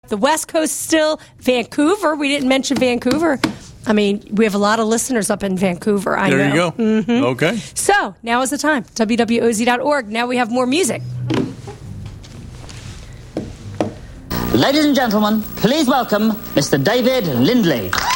The West Coast still. Vancouver. We didn't mention Vancouver. I mean, we have a lot of listeners up in Vancouver. I know. There you go. Mm-hmm. Okay. So now is the time. WWOZ.org. Now we have more music. Ladies and gentlemen, please welcome Mr. David Lindley.